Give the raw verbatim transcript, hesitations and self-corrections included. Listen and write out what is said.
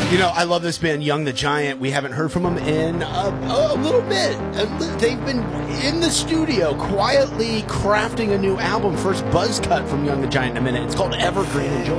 You know, I love this band, Young the Giant. We haven't heard from them in a, a little bit. They've been in the studio quietly crafting a new album. First buzz cut from Young the Giant in a minute. It's called Evergreen. Enjoy.